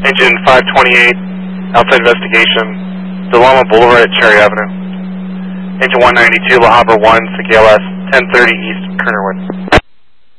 Engine 528, outside investigation, Delama Boulevard at Cherry Avenue. Engine 192, La Habra 1, Sigales, 1030 East, Kernerwood.